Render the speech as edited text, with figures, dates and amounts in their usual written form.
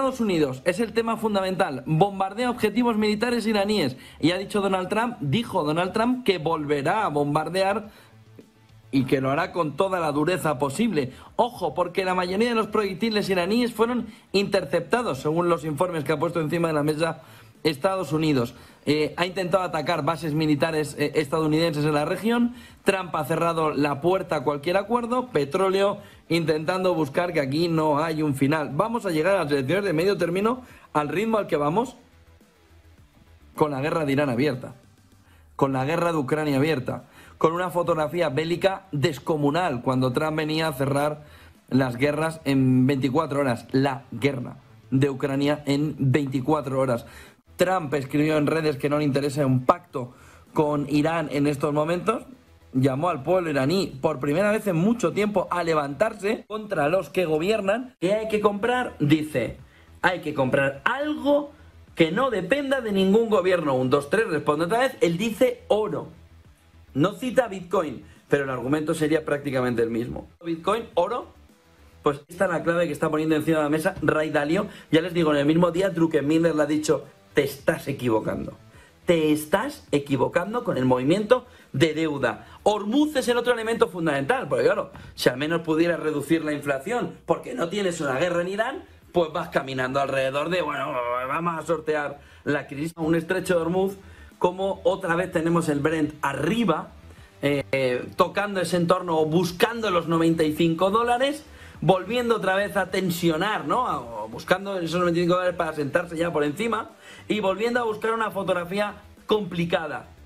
Estados Unidos es el tema fundamental. Bombardea objetivos militares iraníes. Y dijo Donald Trump que volverá a bombardear y que lo hará con toda la dureza posible. Ojo, porque la mayoría de los proyectiles iraníes fueron interceptados, según los informes que ha puesto encima de la mesa Estados Unidos. Ha intentado atacar bases militares estadounidenses en la región. Trump ha cerrado la puerta a cualquier acuerdo. Petróleo, intentando buscar que aquí no hay un final. Vamos a llegar a las elecciones de medio término al ritmo al que vamos, con la guerra de Irán abierta, con la guerra de Ucrania abierta, con una fotografía bélica descomunal cuando Trump venía a cerrar las guerras en 24 horas. La guerra de Ucrania en 24 horas. Trump escribió en redes que no le interesa un pacto con Irán en estos momentos. Llamó al pueblo iraní por primera vez en mucho tiempo a levantarse contra los que gobiernan. ¿Qué hay que comprar? Dice, hay que comprar algo que no dependa de ningún gobierno. 1, 2, 3, responde otra vez. Él dice oro. No cita Bitcoin, pero el argumento sería prácticamente el mismo. Bitcoin, oro. Pues esta es la clave que está poniendo encima de la mesa Ray Dalio. Ya les digo, en el mismo día Druckenmiller le ha dicho, te estás equivocando. Te estás equivocando con el movimiento de deuda. Hormuz es el otro elemento fundamental, porque claro, si al menos pudieras reducir la inflación porque no tienes una guerra en Irán, pues vas caminando alrededor de, bueno, vamos a sortear la crisis. Un estrecho de Hormuz, como otra vez tenemos el Brent arriba, tocando ese entorno o buscando los $95, volviendo otra vez a tensionar, ¿no? Buscando esos $95 para sentarse ya por encima y volviendo a buscar una fotografía complicada.